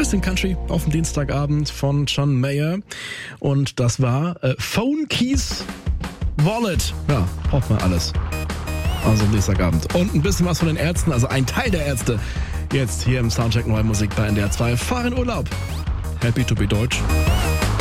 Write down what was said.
Bisschen Country auf dem Dienstagabend von John Mayer. Und das war Phone Keys Wallet. Ja, braucht man alles. Also Dienstagabend. Und ein bisschen was von den Ärzten, also ein Teil der Ärzte. Jetzt hier im Soundcheck Neue Musik bei NDR 2. Fahr in Urlaub. Happy to be Deutsch.